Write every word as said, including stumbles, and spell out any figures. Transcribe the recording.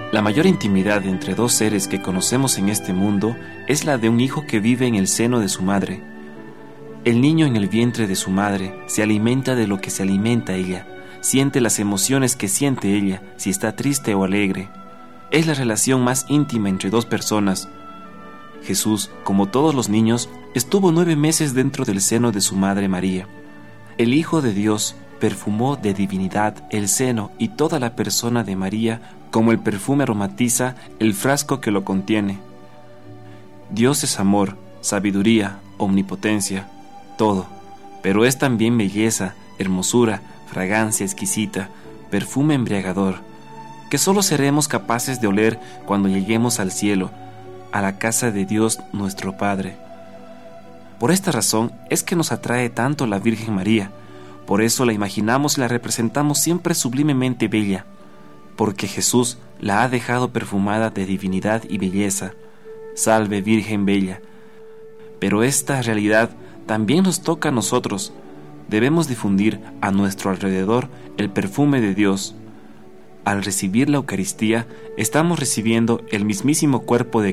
La mayor intimidad entre dos seres que conocemos en este mundo es la de un hijo que vive en el seno de su madre. El niño en el vientre de su madre se alimenta de lo que se alimenta ella, siente las emociones que siente ella, si está triste o alegre. Es la relación más íntima entre dos personas. Jesús, como todos los niños, estuvo nueve meses dentro del seno de su madre María. El Hijo de Dios perfumó de divinidad el seno y toda la persona de María como el perfume aromatiza el frasco que lo contiene. Dios es amor, sabiduría, omnipotencia, todo, pero es también belleza, hermosura, fragancia exquisita, perfume embriagador, que solo seremos capaces de oler cuando lleguemos al cielo, a la casa de Dios nuestro Padre. Por esta razón es que nos atrae tanto la Virgen María. Por eso la imaginamos y la representamos siempre sublimemente bella, porque Jesús la ha dejado perfumada de divinidad y belleza. Salve Virgen Bella. Pero esta realidad también nos toca a nosotros. Debemos difundir a nuestro alrededor el perfume de Dios. Al recibir la Eucaristía, estamos recibiendo el mismísimo cuerpo de